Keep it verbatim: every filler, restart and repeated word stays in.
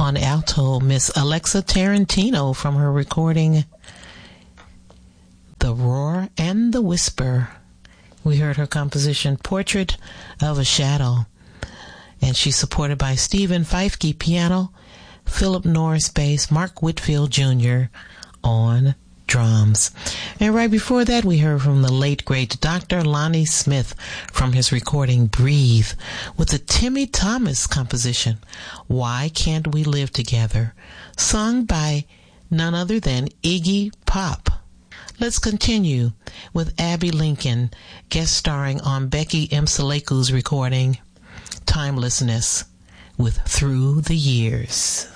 On alto, Miss Alexa Tarantino from her recording The Roar and the Whisper. We heard her composition Portrait of a Shadow. And she's supported by Stephen Feifke piano, Philip Norris bass, Mark Whitfield Junior on drums. And right before that, we heard from the late, great Doctor Lonnie Smith from his recording Breathe with the Timmy Thomas composition, Why Can't We Live Together, sung by none other than Iggy Pop. Let's continue with Abby Lincoln guest starring on Becky Msaleku's recording Timelessness with Through the Years.